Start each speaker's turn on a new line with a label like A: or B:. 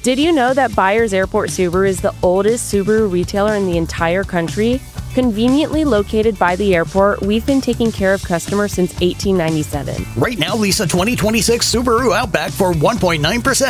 A: Did you know that Byers Airport Subaru is the oldest Subaru retailer in the entire country? Conveniently located by the airport, we've been taking care of customers since 1897.
B: Right now, lease a 2026 Subaru Outback for 1.9%